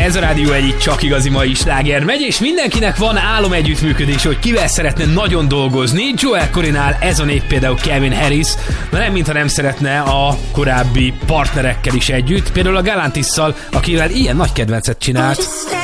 Ez a Rádió egyik csak igazi mai sláger megy, és mindenkinek van álom együttműködés, hogy kivel szeretne nagyon dolgozni. Joel Corrynál ez a név például Calvin Harris, de nem mintha nem szeretne a korábbi partnerekkel is együtt, például a Galantisszal, akivel ilyen nagy kedvencet csinált.